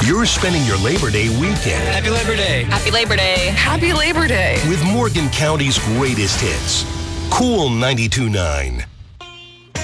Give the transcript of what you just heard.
You're spending your Labor Day weekend Happy Labor Day. Happy Labor Day. Happy Labor Day. with Morgan County's greatest hits. Cool 92.9.